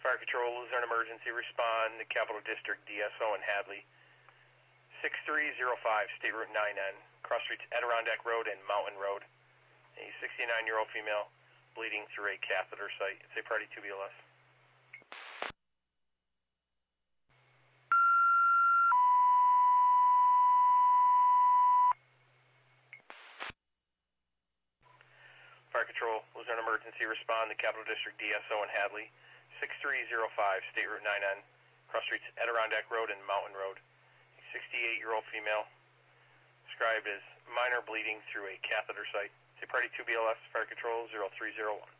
Fire Control, Luzerne Emergency, respond to Capital District DSO in Hadley. 6305 State Route 9N, cross streets Adirondack Road and Mountain Road. A 69-year-old female bleeding through a catheter site. It's a party 2 BLS. Fire Control, Luzerne Emergency, respond to Capital District DSO in Hadley. 6305 State Route 9N, cross streets Adirondack Road and Mountain Road. A 68-year-old female described as minor bleeding through a catheter site. It's a party 2 BLS, Fire Control 0301.